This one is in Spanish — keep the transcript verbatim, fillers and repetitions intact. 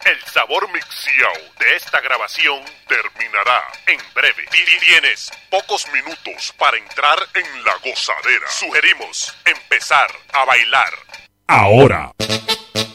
El sabor mixiao de esta grabación terminará en breve. Y tienes pocos minutos para entrar en la gozadera. Sugerimos empezar a bailar ahora.